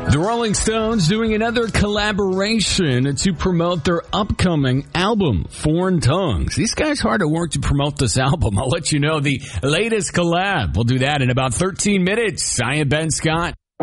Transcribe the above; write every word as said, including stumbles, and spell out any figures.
The Rolling Stones doing another collaboration to promote their upcoming album, Foreign Tongues. These guys hard at work to promote this album. I'll let you know the latest collab. We'll do that in about thirteen minutes. I am Ben Scott.